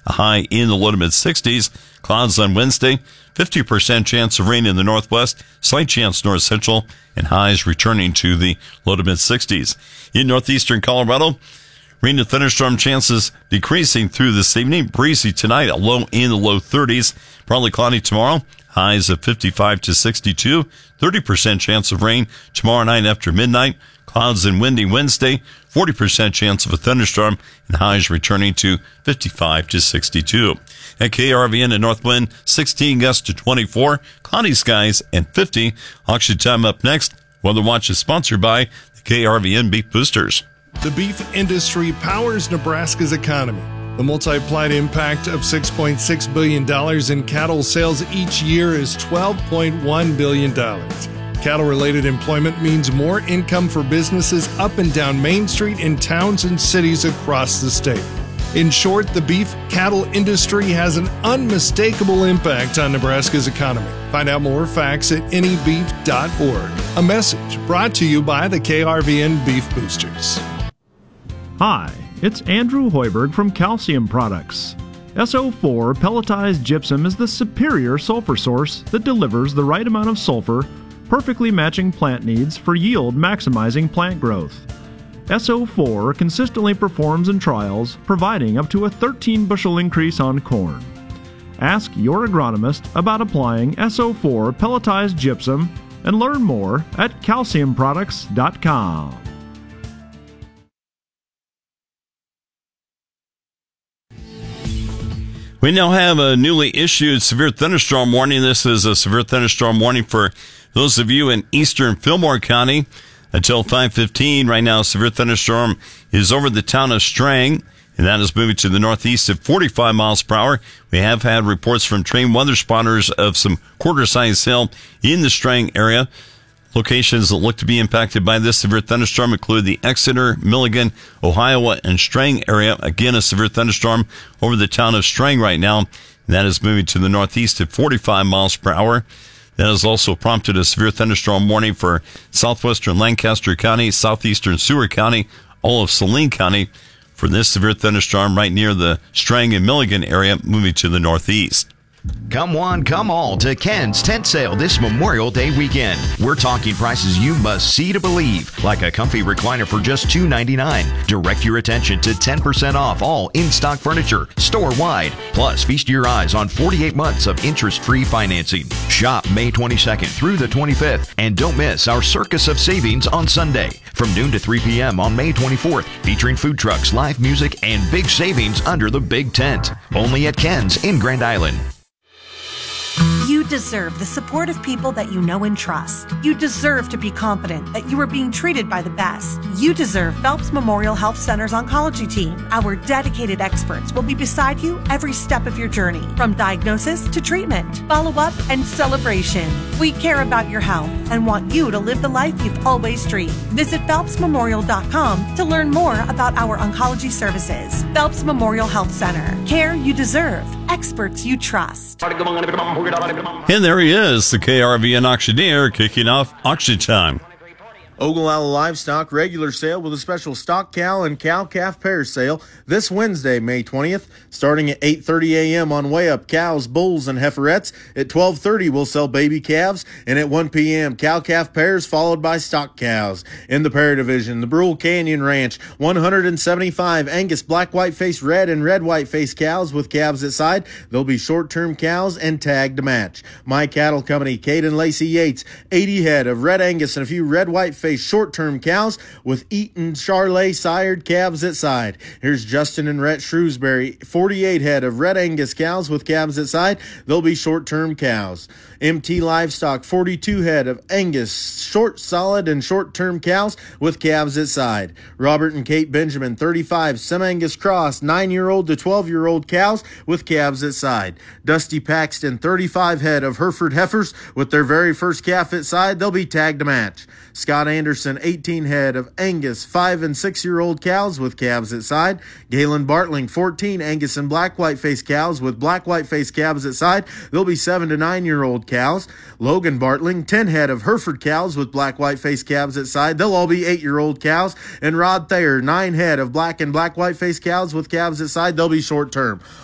a high in the low to mid-60s. Clouds on Wednesday, 50% chance of rain in the northwest, slight chance north central, and highs returning to the low to mid-60s. In northeastern Colorado, rain and thunderstorm chances decreasing through this evening. Breezy tonight, a low in the low 30s. Partly cloudy tomorrow, highs of 55 to 62. 30% chance of rain tomorrow night after midnight. Clouds and windy Wednesday, 40% chance of a thunderstorm, and highs returning to 55 to 62. At KRVN in Northwind, 16 gusts to 24, cloudy skies, and 50. Auction time up next. Weather Watch is sponsored by the KRVN Beef Boosters. The beef industry powers Nebraska's economy. The multiplied impact of $6.6 billion in cattle sales each year is $12.1 billion. Cattle-related employment means more income for businesses up and down Main Street in towns and cities across the state. In short, the beef cattle industry has an unmistakable impact on Nebraska's economy. Find out more facts at anybeef.org. A message brought to you by the KRVN Beef Boosters. Hi, it's Andrew Hoiberg from Calcium Products. SO4 pelletized gypsum is the superior sulfur source that delivers the right amount of sulfur, perfectly matching plant needs for yield maximizing plant growth. SO4 consistently performs in trials, providing up to a 13 bushel increase on corn. Ask your agronomist about applying SO4 pelletized gypsum and learn more at calciumproducts.com. We now have a newly issued severe thunderstorm warning. This is a severe thunderstorm warning for those of you in eastern Fillmore County until 5:15. Right now, a severe thunderstorm is over the town of Strang, and that is moving to the northeast at 45 miles per hour. We have had reports from trained weather spotters of some quarter-size hail in the Strang area. Locations that look to be impacted by this severe thunderstorm include the Exeter, Milligan, Ohio, and Strang area. Again, a severe thunderstorm over the town of Strang right now. And that is moving to the northeast at 45 miles per hour. That has also prompted a severe thunderstorm warning for southwestern Lancaster County, southeastern Seward County, all of Saline County for this severe thunderstorm right near the Strang and Milligan area moving to the northeast. Come one, come all to Ken's tent sale this Memorial Day weekend. We're talking prices you must see to believe, like a comfy recliner for just $2.99. Direct your attention to 10% off all in-stock furniture, store-wide. Plus, feast your eyes on 48 months of interest-free financing. Shop May 22nd through the 25th, and don't miss our Circus of Savings on Sunday from noon to 3 p.m. on May 24th, featuring food trucks, live music, and big savings under the big tent. Only at Ken's in Grand Island. You deserve the support of people that you know and trust. You deserve to be confident that you are being treated by the best. You deserve Phelps Memorial Health Center's oncology team. Our dedicated experts will be beside you every step of your journey, from diagnosis to treatment, follow-up, and celebration. We care about your health and want you to live the life you've always dreamed. Visit PhelpsMemorial.com to learn more about our oncology services. Phelps Memorial Health Center. Care you deserve. Experts you trust. And there he is, the KRVN auctioneer, kicking off auction time. Ogallala Livestock regular sale with a special stock cow and cow-calf pair sale this Wednesday, May 20th, starting at 8:30 a.m. on Way Up cows, bulls, and heiferettes. At 12:30, we'll sell baby calves, and at 1 p.m., cow-calf pairs followed by stock cows. In the pair division, the Brule Canyon Ranch, 175 Angus black-white-faced red and red-white-faced cows with calves at side. They'll be short-term cows and tagged to match. My Cattle Company, Kate and Lacey Yates, 80 head of red Angus and a few red-white-faced short-term cows with Eaton Charlet sired calves at side. Here's Justin and Rhett Shrewsbury, 48 head of red Angus cows with calves at side. They'll be short-term cows. MT Livestock, 42 head of Angus short, solid, and short-term cows with calves at side. Robert and Kate Benjamin, 35 Sem-Angus Cross, 9-year-old to 12-year-old cows with calves at side. Dusty Paxton, 35 head of Hereford heifers with their very first calf at side. They'll be tagged to match. Scott Anderson, 18 head of Angus 5- and 6-year-old cows with calves at side. Galen Bartling, 14 Angus and black white-faced cows with black white-faced calves at side. They'll be 7- to 9-year-old cows. Logan Bartling, 10 head of Hereford cows with black white-faced calves at side. They'll all be 8-year-old cows. And Rod Thayer, 9 head of black and black white-faced cows with calves at side. They'll be short-term.